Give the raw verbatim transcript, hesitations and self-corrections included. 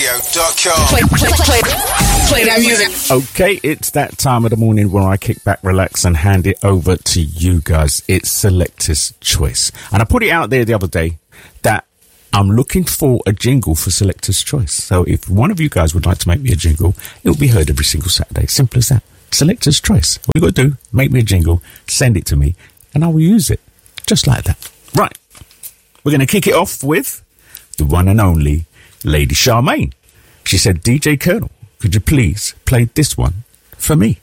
radio dot com. Play, play, play, play that music. Okay, it's that time of the morning where I kick back, relax, and hand it over to you guys. It's Selector's Choice. And I put it out there the other day that I'm looking for a jingle for Selector's Choice. So if one of you guys would like to make me a jingle, it will be heard every single Saturday. Simple as that. Selector's Choice. All you got to do, make me a jingle, send it to me, and I will use it. Just like that. Right. We're going to kick it off with the one and only Lady Charmaine. She said, D J Colonel, could you please play this one for me?